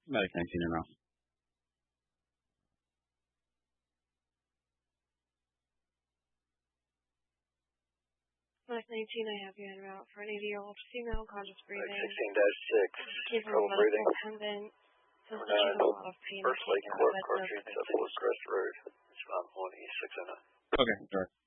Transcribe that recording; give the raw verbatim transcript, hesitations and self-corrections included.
Medic nineteen and off. Medic nineteen, I have you en route for an eighty-year-old female, conscious breathing. sixteen dash six, trouble breathing. Dependent. Feels like she's in a lot of pain. First Lake Court, Cartridge, Fort Crest Road. It's about one E six oh nine. Okay, sorry.